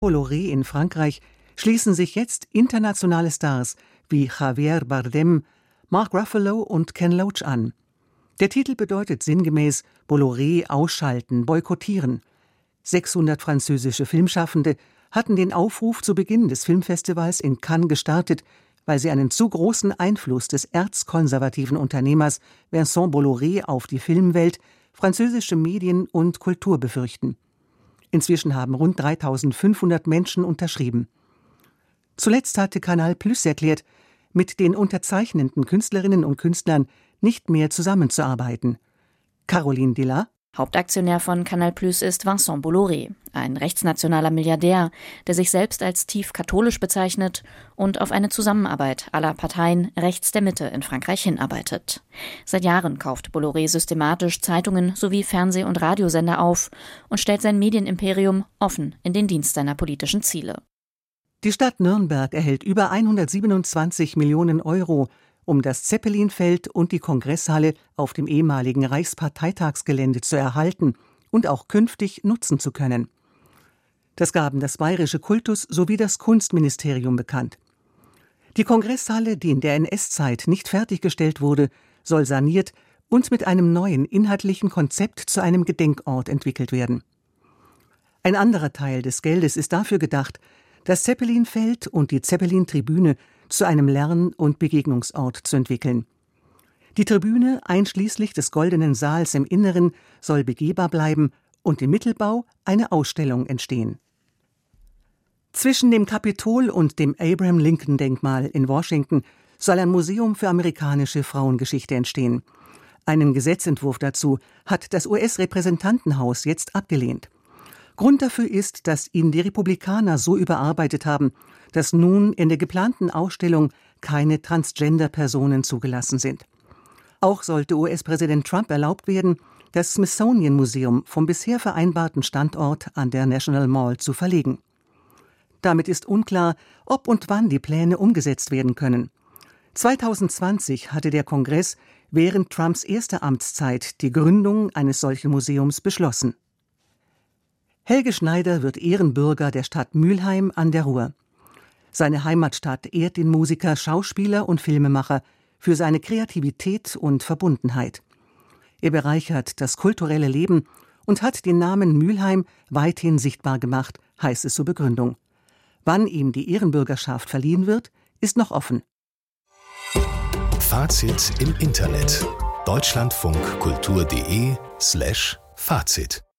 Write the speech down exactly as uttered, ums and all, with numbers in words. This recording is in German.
Bolloré in Frankreich schließen sich jetzt internationale Stars wie Javier Bardem, Mark Ruffalo und Ken Loach an. Der Titel bedeutet sinngemäß Bolloré ausschalten, boykottieren. sechshundert französische Filmschaffende hatten den Aufruf zu Beginn des Filmfestivals in Cannes gestartet, weil sie einen zu großen Einfluss des erzkonservativen Unternehmers Vincent Bolloré auf die Filmwelt, französische Medien und Kultur befürchten. Inzwischen haben rund dreitausendfünfhundert Menschen unterschrieben. Zuletzt hatte Canal Plus erklärt, mit den unterzeichnenden Künstlerinnen und Künstlern nicht mehr zusammenzuarbeiten. Caroline Dilla. Hauptaktionär von Canal Plus ist Vincent Bolloré, ein rechtsnationaler Milliardär, der sich selbst als tief katholisch bezeichnet und auf eine Zusammenarbeit aller Parteien rechts der Mitte in Frankreich hinarbeitet. Seit Jahren kauft Bolloré systematisch Zeitungen sowie Fernseh- und Radiosender auf und stellt sein Medienimperium offen in den Dienst seiner politischen Ziele. Die Stadt Nürnberg erhält über hundertsiebenundzwanzig Millionen Euro, um das Zeppelinfeld und die Kongresshalle auf dem ehemaligen Reichsparteitagsgelände zu erhalten und auch künftig nutzen zu können. Das gaben das Bayerische Kultus- sowie das Kunstministerium bekannt. Die Kongresshalle, die in der N S-Zeit nicht fertiggestellt wurde, soll saniert und mit einem neuen inhaltlichen Konzept zu einem Gedenkort entwickelt werden. Ein anderer Teil des Geldes ist dafür gedacht, das Zeppelinfeld und die Zeppelin-Tribüne zu einem Lern- und Begegnungsort zu entwickeln. Die Tribüne, einschließlich des Goldenen Saals im Inneren, soll begehbar bleiben und im Mittelbau eine Ausstellung entstehen. Zwischen dem Kapitol und dem Abraham-Lincoln-Denkmal in Washington soll ein Museum für amerikanische Frauengeschichte entstehen. Einen Gesetzentwurf dazu hat das U S-Repräsentantenhaus jetzt abgelehnt. Grund dafür ist, dass ihn die Republikaner so überarbeitet haben, dass nun in der geplanten Ausstellung keine Transgender-Personen zugelassen sind. Auch sollte U S-Präsident Trump erlaubt werden, das Smithsonian-Museum vom bisher vereinbarten Standort an der National Mall zu verlegen. Damit ist unklar, ob und wann die Pläne umgesetzt werden können. zweitausendzwanzig hatte der Kongress während Trumps erster Amtszeit die Gründung eines solchen Museums beschlossen. Helge Schneider wird Ehrenbürger der Stadt Mülheim an der Ruhr. Seine Heimatstadt ehrt den Musiker, Schauspieler und Filmemacher für seine Kreativität und Verbundenheit. Er bereichert das kulturelle Leben und hat den Namen Mülheim weithin sichtbar gemacht, heißt es zur Begründung. Wann ihm die Ehrenbürgerschaft verliehen wird, ist noch offen. Fazit im Internet. deutschlandfunkkultur.de slash Fazit